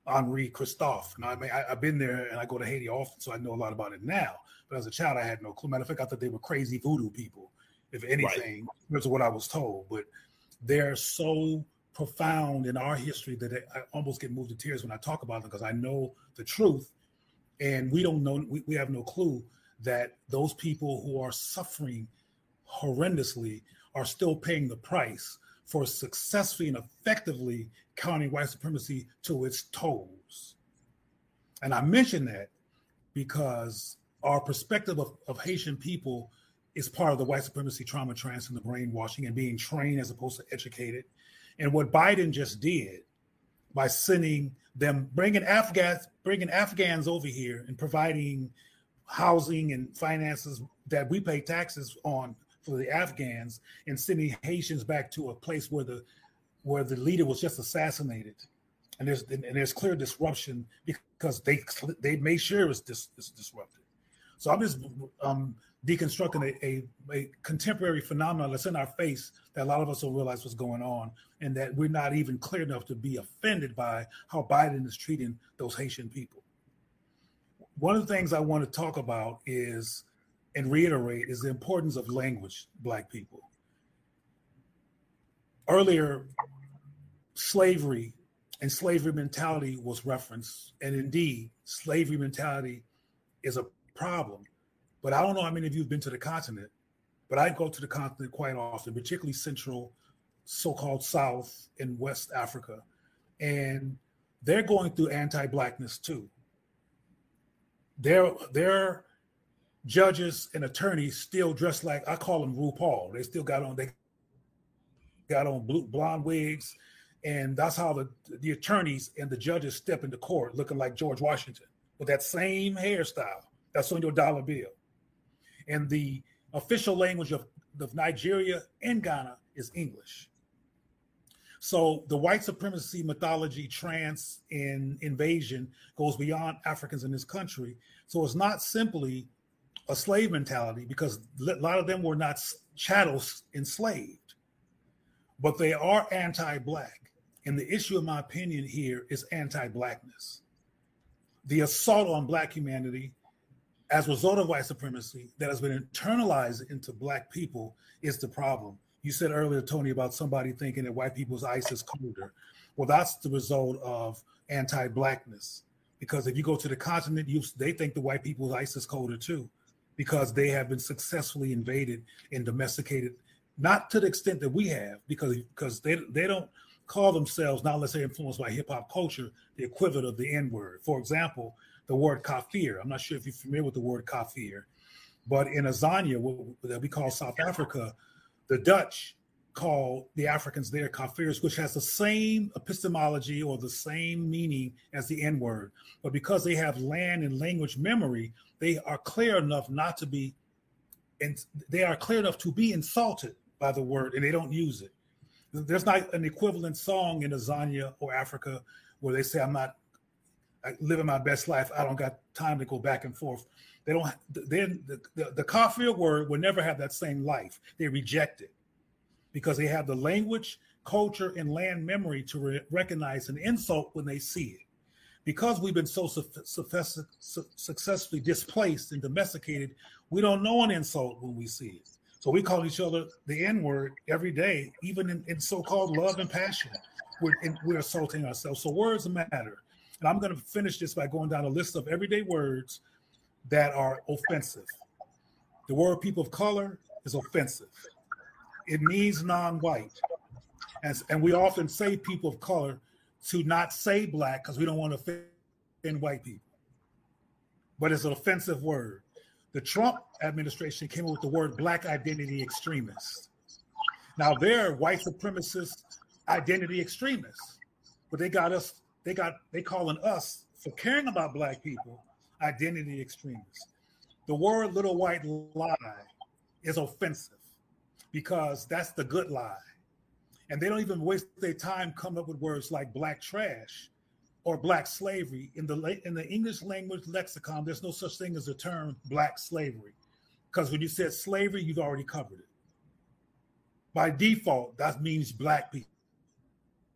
Henri Christophe. And I mean, I've been there and I go to Haiti often, so I know a lot about it now. But as a child, I had no clue. Matter of fact, I thought they were crazy voodoo people, if anything, that's what I was told. But they're so profound in our history that I almost get moved to tears when I talk about them, because I know the truth. And we don't know, we have no clue that those people who are suffering horrendously are still paying the price for successfully and effectively counting white supremacy to its toes. And I mention that because our perspective of Haitian people is part of the white supremacy trauma trance and the brainwashing and being trained as opposed to educated. And what Biden just did by sending them, bringing Afghans over here and providing housing and finances that we pay taxes on for the Afghans, and sending Haitians back to a place where the leader was just assassinated, and there's clear disruption because they made sure it was disrupted. So I'm just deconstructing a contemporary phenomenon that's in our face that a lot of us don't realize what's going on, and that we're not even clear enough to be offended by how Biden is treating those Haitian people. One of the things I want to talk about is, and reiterate, is the importance of language, Black people. Earlier, slavery and slavery mentality was referenced, and indeed, slavery mentality is a problem. But I don't know how many of you have been to the continent, but I go to the continent quite often, particularly Central, so-called South and West Africa, and they're going through anti-Blackness too. Their judges and attorneys still dress like, I call them RuPaul. They still got on blonde wigs, and that's how the attorneys and the judges step into court looking like George Washington with that same hairstyle that's on your dollar bill. And the official language of Nigeria and Ghana is English. So the white supremacy mythology, trance, and invasion goes beyond Africans in this country. So it's not simply a slave mentality, because a lot of them were not chattels enslaved, but they are anti-Black. And the issue, in my opinion, here is anti-Blackness. The assault on Black humanity as a result of white supremacy that has been internalized into Black people is the problem. You said earlier, Tony, about somebody thinking that white people's ISIS colder. Well, that's the result of anti-Blackness. Because if you go to the continent, they think the white people's ISIS colder too, because they have been successfully invaded and domesticated, not to the extent that we have, because they don't call themselves, not unless they're influenced by hip hop culture, the equivalent of the N-word. For example, the word kafir. I'm not sure if you're familiar with the word kafir, but in Azania, what we call South Africa, the Dutch call the Africans there kafirs, which has the same epistemology or the same meaning as the N-word. But because they have land and language memory, they are clear enough to be insulted by the word, and they don't use it. There's not an equivalent song in Azania or Africa where they say, I'm living my best life. I don't got time to go back and forth. They don't. The kafir word will never have that same life. They reject it because they have the language, culture, and land memory to recognize an insult when they see it. Because we've been so successfully displaced and domesticated, we don't know an insult when we see it. So we call each other the N-word every day, even in so-called love and passion. We're assaulting ourselves. So words matter. And I'm going to finish this by going down a list of everyday words that are offensive. The word people of color is offensive. It means non-white. And we often say people of color to not say Black because we don't want to offend white people. But it's an offensive word. The Trump administration came up with the word Black identity extremists. Now they're white supremacist identity extremists, but they calling us for caring about Black people identity extremists. The word little white lie is offensive because that's the good lie. And they don't even waste their time coming up with words like Black trash or Black slavery. In the English language lexicon, there's no such thing as the term Black slavery, because when you said slavery, you've already covered it. By default, that means Black people.